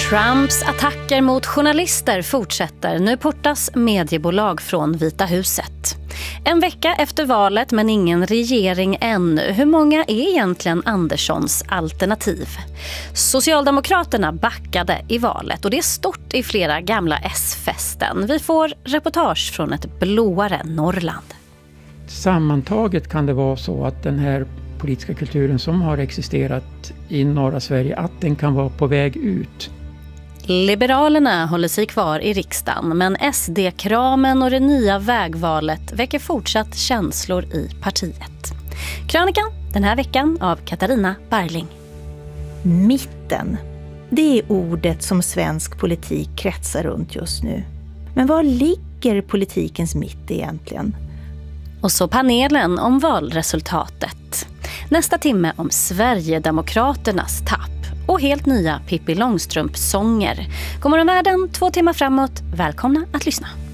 Trumps attacker mot journalister fortsätter. Nu portas mediebolag från Vita huset. En vecka efter valet men ingen regering ännu. Hur många är egentligen Anderssons alternativ? Socialdemokraterna backade i valet och det är stort i flera gamla S-fästen. Vi får reportage från ett blåare Norrland. Sammantaget kan det vara så att den här politiska kulturen som har existerat i norra Sverige, att den kan vara på väg ut. Liberalerna håller sig kvar i riksdagen, men SD-kramen och det nya vägvalet väcker fortsatt känslor i partiet. Krönikan den här veckan av Katarina Barling. Mitten. Det är ordet som svensk politik kretsar runt just nu. Men var ligger politikens mitt egentligen? Och så panelen om valresultatet. Nästa timme om Sverigedemokraternas tapp. Och helt nya Pippi Långstrump-sånger. God morgon världen, 2 timmar framåt. Välkomna att lyssna.